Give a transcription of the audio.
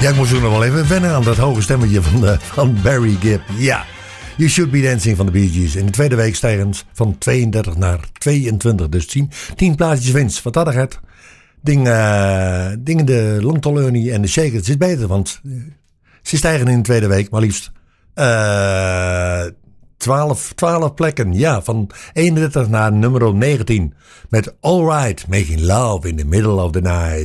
Ja, ik moest ook nog wel even wennen aan dat hoge stemmetje van Barry Gibb. Ja, You Should Be Dancing van de Bee Gees. In de tweede week stijgend van 32 naar 22. Dus 10 plaatsjes winst. Wat dat gaat. Dingen de Longtol en de Shakers is beter. Want ze stijgen in de tweede week maar liefst 12 plekken. Ja, van 31 naar nummer 19. Met All Right, Making Love in the Middle of the Night.